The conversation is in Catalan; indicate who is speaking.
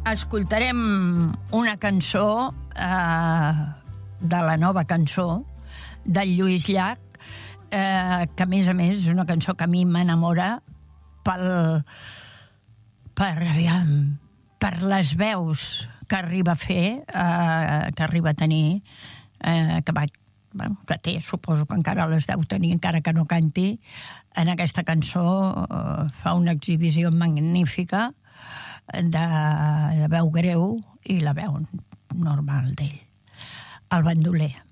Speaker 1: escoltarem una cançó de la nova cançó del Lluís Llach, que a més és una cançó que a mi m'enamora per les veus que arriba a fer, que arriba a tenir, que té, suposo que encara les deu tenir, encara que no canti. En aquesta cançó fa una exhibició magnífica de veu greu i la veu normal d'ell, el bandoler.